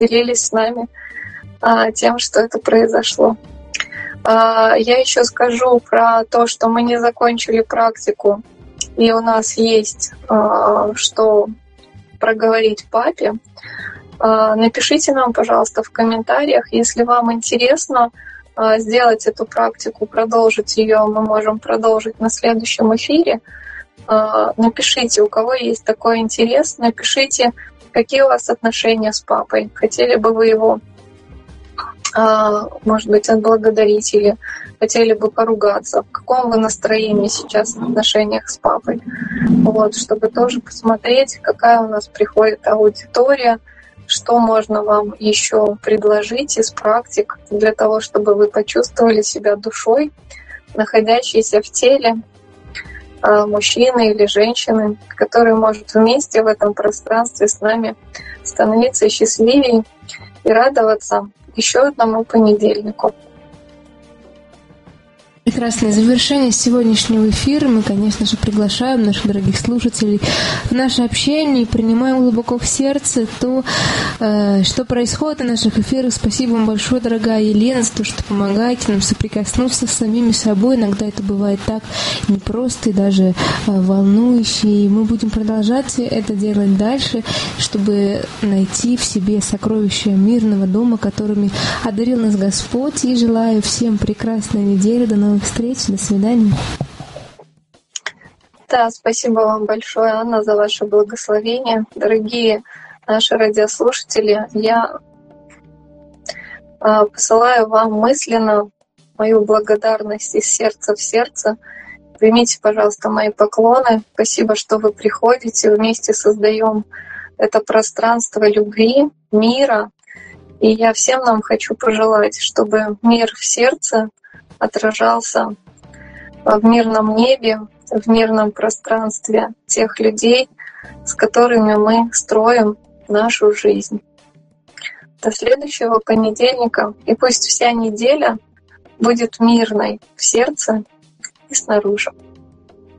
делились с нами тем, что это произошло. Я еще скажу про то, что мы не закончили практику, и у нас есть что проговорить папе. Напишите нам, пожалуйста, в комментариях, если вам интересно сделать эту практику, продолжить ее, мы можем продолжить на следующем эфире. Напишите, у кого есть такой интерес, напишите, какие у вас отношения с папой. Хотели бы вы его, может быть, отблагодарить или хотели бы поругаться? В каком вы настроении сейчас в отношениях с папой? Вот, чтобы тоже посмотреть, какая у нас приходит аудитория, что можно вам еще предложить из практик для того, чтобы вы почувствовали себя душой, находящейся в теле мужчины или женщины, который может вместе в этом пространстве с нами становиться счастливее и радоваться еще одному понедельнику. Прекрасное завершение сегодняшнего эфира. Мы, конечно же, приглашаем наших дорогих слушателей в наше общение и принимаем глубоко в сердце то, что происходит на наших эфирах. Спасибо вам большое, дорогая Елена, за то, что помогаете нам соприкоснуться с самими собой. Иногда это бывает так непросто и даже волнующе. И мы будем продолжать это делать дальше, чтобы найти в себе сокровища мирного дома, которыми одарил нас Господь. И желаю всем прекрасной недели. До новых встреч, до свидания. Да, спасибо вам большое, Анна, за ваше благословение. Дорогие наши радиослушатели, я посылаю вам мысленно мою благодарность из сердца в сердце. Примите, пожалуйста, мои поклоны. Спасибо, что вы приходите, вместе создаем это пространство любви, мира. И я всем нам хочу пожелать, чтобы мир в сердце отражался в мирном небе, в мирном пространстве тех людей, с которыми мы строим нашу жизнь. До следующего понедельника, и пусть вся неделя будет мирной в сердце и снаружи.